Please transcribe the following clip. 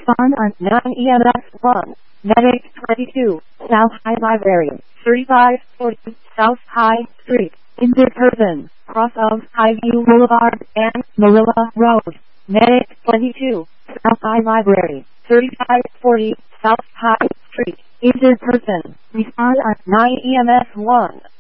Respond on 9 EMS 1. Medic 22, South High Library, 3540 South High Street. Injured person, cross of Highview Boulevard and Marilla Road. Medic 22, South High Library, 3540 South High Street. Injured person, respond on 9 EMS 1.